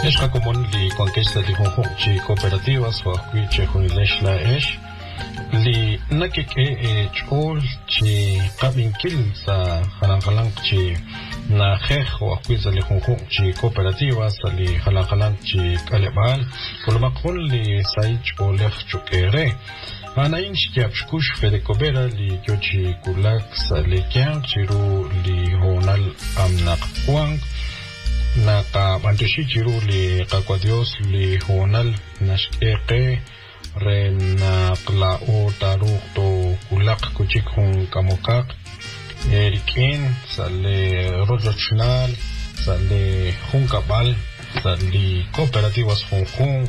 Eshka común li conquista li chi cooperativas o che con la esh li nakike chol chi kabinkil sa halang chi na khekh o quiza li chi cooperativas li halang chi kalebal kolmakol li saich o lekh chukere ana inchkiap shkush fedekobera li yochi kulak sa li kyang chiru li honal amnak kwang naka bantushi chiru li kakwadios li honal nashkeke rena kla o taruk to kulak kuchik hun kamokak erikin sale rodochnal sale hun kabal sale cooperativas hun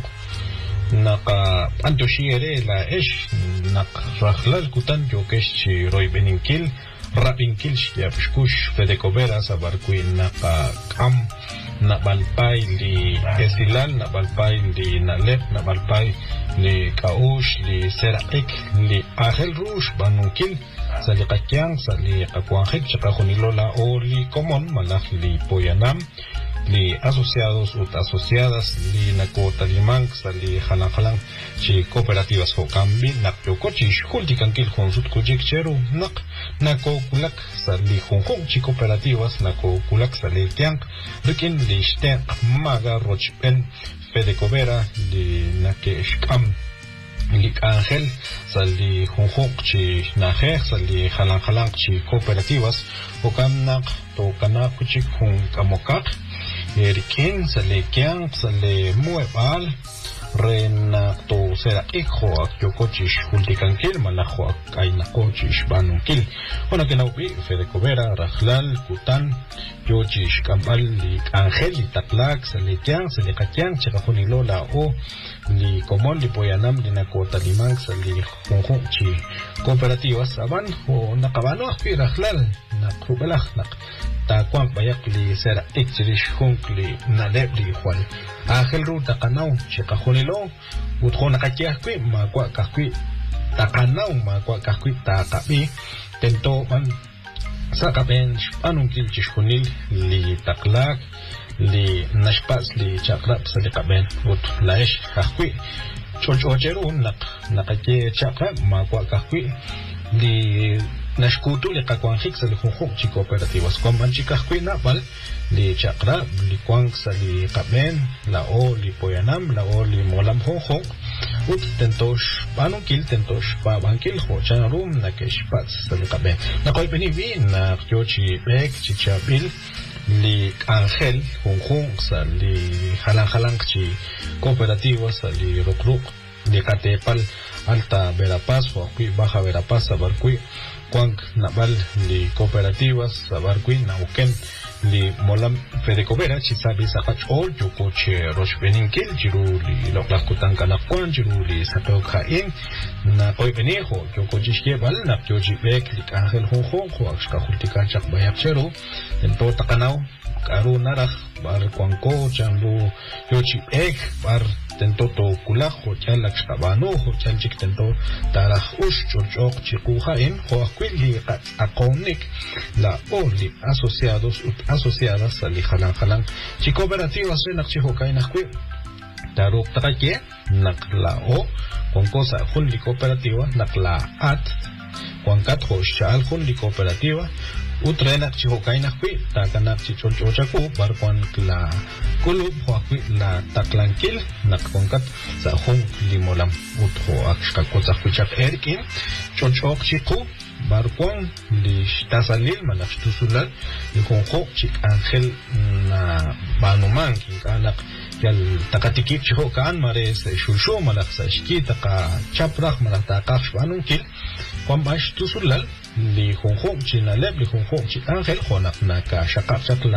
naka bantushi ere la esh nak rahlal kutan yokesh chi roy beninkil rapinkil shkush fedekobera sabarkui naka kam na balpay li esilal na balpay li nalep na balpay li kaush li seraik li ahel rush banunkil sa li kakyang sa li kakwangik tsaka hunilola o li komon malak li poyanam li asociados ut asociadas li nakotalimang sa li halang chi cooperativas ho kambi nakyo chi shkultikankil honsut kujik cheru nako kulak sa li honghong chi cooperativas nako kulak sa li tiang rikin li shten maga rochpen fedekobera li nake shkam li ángel sa li honghong chi najer sa li halang chi cooperativas ho kamnak to kanak kuchik hun kamokak erikin sa li kyang sa li muebal rena to sera ikho akyokochish hultikankil malajo kainakochish banunkil ona kenaupi fedekobera rajlal kutan yochish kambal li ángel li taklak sa li kakyang chikahunilola o li komon li poyanam li nakotalimang sa li honghong chi cooperativas aban o nakabano akpi rajlal nakrubalak takwang bayak li sera ikchirish hunk li nalep li juan ángel ru takanaw chikahunilo utho nakakyakwi makwa kakwi takanaw makwa kakwi takabi tento man sakaben anunkil chishunil li taklak li nashpas li chakrap sa li kaben ut laish kakwi chochocheru nakakye chakra makwa kakwi li nashkutu li kakwanjik sa li honghong chi cooperativas kwamban chikakwi napal li chakra li kwang sa li kaben la o li poyanam la o li molam honghong ut tentosh banunkil tentosh babankil ho chanarum nakesh pats sa li kaben nakoy penivi na kyochi bek chichabil li ángel honghong sa li halang chi cooperativas sa li rukruk li katepal alta Verapaz o aquí baja Verapaz sabarkui kwang nabal li cooperativas sabarkui nauken li molam fedekobera chisabi sakachol yokoche roshbeninkil jiru li loklakutan kanakwan jiru li sakokhain na koibenejo yokochishkebal na kyojibek li ángel honghong ho akshkahultika chakbayakcheru tento takanaw karu naraj bar kwangko chanlu yochibek bar tento to kulajo chalak kabano ho chalchik tento taraj ush chorchok chikujain ho akwili akonik la oli asociadas ali halang chi cooperativas nak chi hokai nakwi taruk takake nakla o con cosa hun li cooperativa nakla at kwangkat ho shal hun li cooperativa utrenak chi hokai nakwi takanak chi chorchochaku barkwan la kulub hoakwi la taklankil nakkwangkat sa hun limolam utho akshkakotsa kuchak erkin chorchok chiku barkwan li tasalil manakshtusulal li honghong chi ángel na banuman kinkanak yal takatikip chiho kaan mares shulsho malak sa shki taka chaprak malak takaksh banunkil kwambash tusulal li honghong chi naleb li honghong chi ángel honak naka shakak